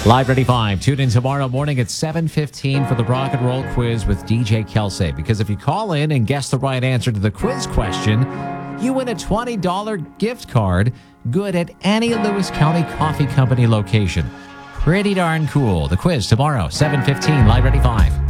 Live Ready 5. Tune in tomorrow morning at 7:15 for the Rock and Roll Quiz with DJ Kelsey. Because if you call in and guess the right answer to the quiz question, you win a $20 gift card good at any Lewis County Coffee Company location. Pretty darn cool. The quiz tomorrow, 7:15, Live Ready 5.